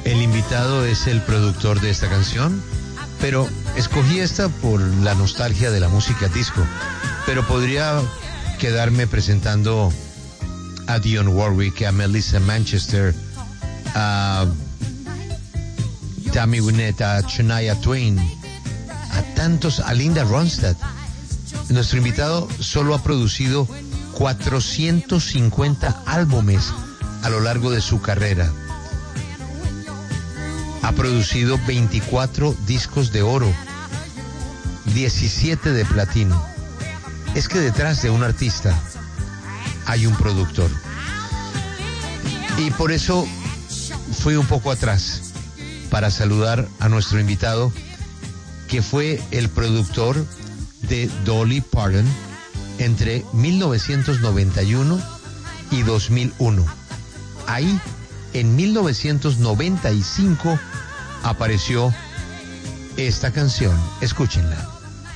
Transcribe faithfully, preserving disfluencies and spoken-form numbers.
El invitado es el productor de esta canción, pero escogí esta por la nostalgia de la música disco. Pero podría quedarme presentando a Dionne Warwick, a Melissa Manchester, a Tammy Wynette, a Shania Twain, a tantos, a Linda Ronstadt. Nuestro invitado solo ha producido cuatrocientos cincuenta álbumes a lo largo de su carrera. Ha producido veinticuatro discos de oro, diecisiete de platino. Es que detrás de un artista hay un productor. Y por eso fui un poco atrás para saludar a nuestro invitado, que fue el productor de Dolly Parton entre mil novecientos noventa y uno y dos mil uno. Ahí, en mil novecientos noventa y cinco, apareció esta canción. Escúchenla.